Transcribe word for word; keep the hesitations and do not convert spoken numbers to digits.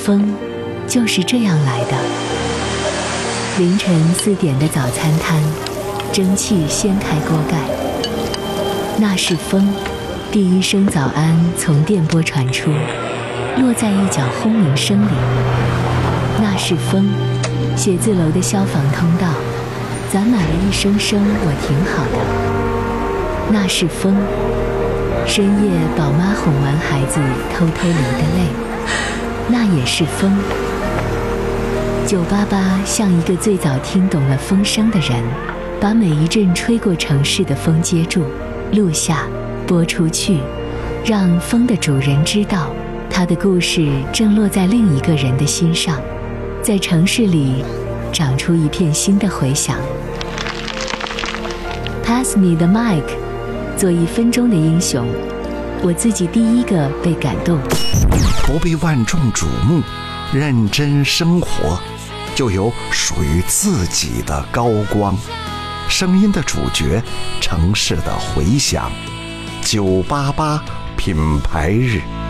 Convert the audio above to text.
风就是这样来的。凌晨四点的早餐摊，蒸汽掀开锅盖，那是风。第一声早安从电波传出，落在一角轰鸣声里，那是风。写字楼的消防通道攒满了一声声我挺好的，那是风。深夜宝妈哄完孩子偷偷流的泪，那也是风。九八八像一个最早听懂了风声的人，把每一阵吹过城市的风接住，录下，播出去，让风的主人知道，他的故事正落在另一个人的心上，在城市里长出一片新的回响。 Pass me the mic， 做一分钟的英雄，我自己第一个被感动。 不被万众瞩目，认真生活，就有属于自己的高光。声音的主角，城市的回响。九八八品牌日。